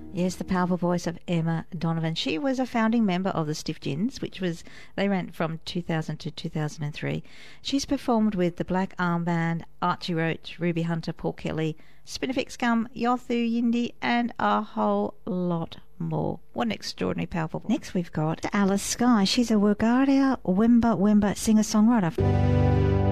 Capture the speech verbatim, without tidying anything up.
Yes, the powerful voice of Emma Donovan. She was a founding member of the Stiff Gins, which was, they ran from two thousand to two thousand three. She's performed with the Black Arm Band, Archie Roach, Ruby Hunter, Paul Kelly, Spinifex Gum, Yothu Yindi, and a whole lot more. What an extraordinary, powerful voice. Next we've got Alice Skye. She's a Wurgaria Wimba Wimba singer-songwriter.